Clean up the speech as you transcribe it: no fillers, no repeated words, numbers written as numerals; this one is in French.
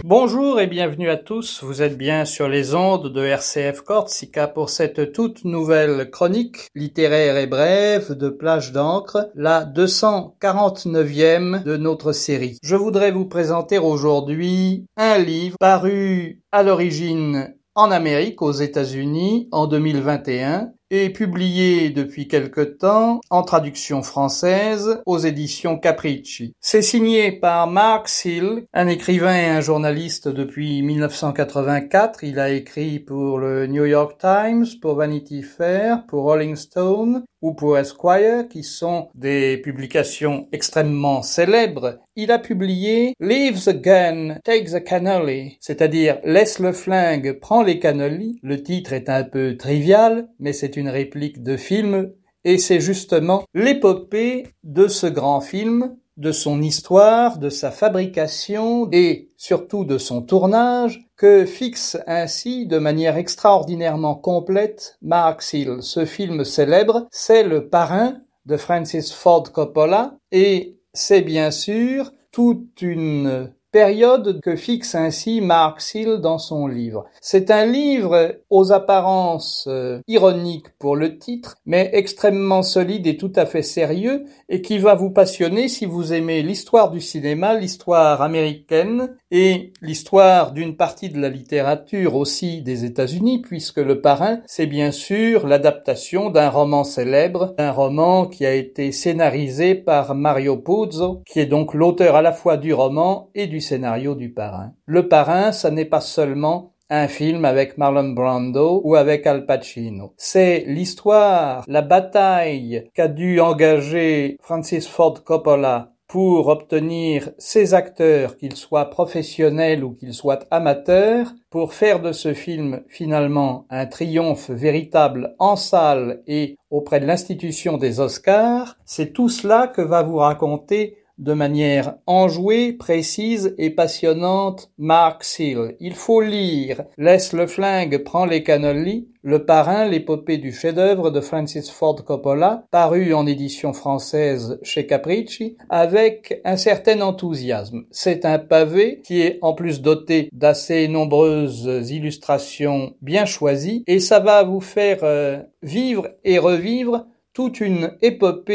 Bonjour et bienvenue à tous, vous êtes bien sur les ondes de RCF Corsica pour cette toute nouvelle chronique littéraire et brève de Plage d'encre, la 249e de notre série. Je voudrais vous présenter aujourd'hui un livre paru à l'origine en Amérique, aux États-Unis, en 2021, et publié depuis quelque temps en traduction française aux éditions Capricci. C'est signé par Mark Seale, un écrivain et un journaliste depuis 1984. Il a écrit pour le New York Times, pour Vanity Fair, pour Rolling Stone ou pour Esquire, qui sont des publications extrêmement célèbres. Il a publié Leave the gun, take the cannoli, c'est-à-dire laisse le flingue, prends les cannolis. Le titre est un peu trivial, mais c'est une réplique de film, et c'est justement l'épopée de ce grand film, de son histoire, de sa fabrication et surtout de son tournage, que fixe ainsi de manière extraordinairement complète Mark Seale. Ce film célèbre, c'est Le Parrain de Francis Ford Coppola, et c'est bien sûr toute une période que fixe ainsi Mark Seale dans son livre. C'est un livre aux apparences ironiques pour le titre, mais extrêmement solide et tout à fait sérieux, et qui va vous passionner si vous aimez l'histoire du cinéma, l'histoire américaine, et l'histoire d'une partie de la littérature aussi des États-Unis, puisque Le Parrain, c'est bien sûr l'adaptation d'un roman célèbre, un roman qui a été scénarisé par Mario Puzo, qui est donc l'auteur à la fois du roman et du scénario du Parrain. Le Parrain, ça n'est pas seulement un film avec Marlon Brando ou avec Al Pacino. C'est l'histoire, la bataille qu'a dû engager Francis Ford Coppola pour obtenir ses acteurs, qu'ils soient professionnels ou qu'ils soient amateurs, pour faire de ce film finalement un triomphe véritable en salle et auprès de l'institution des Oscars. C'est tout cela que va vous raconter de manière enjouée, précise et passionnante Mark Seale. Il faut lire Laisse le flingue, prends les cannolis, Le Parrain, l'épopée du chef-d'œuvre de Francis Ford Coppola, paru en édition française chez Capricci, avec un certain enthousiasme. C'est un pavé qui est en plus doté d'assez nombreuses illustrations bien choisies, et ça va vous faire vivre et revivre toute une épopée